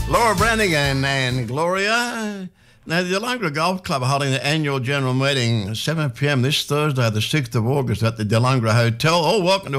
Laura Brannigan and Gloria. Now, the Delungra Golf Club are holding the annual general meeting 7 p.m. this Thursday, the 6th of August at the Delungra Hotel. Oh, welcome to